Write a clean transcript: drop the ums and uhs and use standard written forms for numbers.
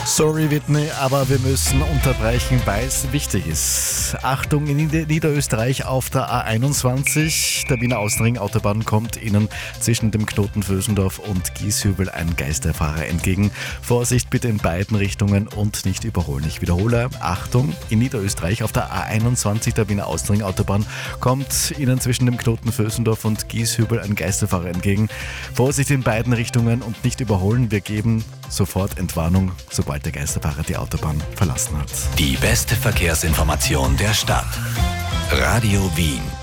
Sorry Whitney, aber wir müssen unterbrechen, weil es wichtig ist. Achtung, in Niederösterreich auf der A21, der Wiener Außenring-Autobahn, kommt Ihnen zwischen dem Knoten Vösendorf und Gieshübel ein Geisterfahrer entgegen. Vorsicht bitte in beiden Richtungen und nicht überholen. Ich wiederhole, Achtung, in Niederösterreich auf der A21, der Wiener Außenring-Autobahn, kommt Ihnen zwischen dem Knoten Vösendorf und Gieshübel ein Geisterfahrer entgegen. Vorsicht in beiden Richtungen und nicht überholen. Wir geben sofort Entwarnung, sobald der Geisterfahrer die Autobahn verlassen hat. Die beste Verkehrsinformation der Stadt. Radio Wien.